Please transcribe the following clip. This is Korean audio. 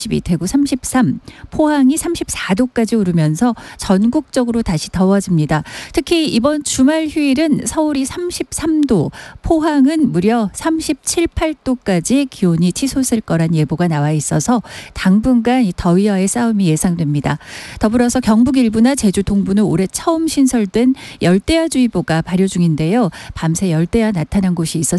대구 33, 포항이 34도까지 오르면서 전국적으로 다시 더워집니다. 특히 이번 주말 휴일은 서울이 33도, 포항은 무려 37, 8도까지 기온이 치솟을 거란 예보가 나와 있어서 당분간 이 더위와의 싸움이 예상됩니다. 더불어서 경북 일부나 제주 동부는 올해 처음 신설된 열대야주의보가 발효 중인데요. 밤새 열대야 나타난 곳이 있었습니다.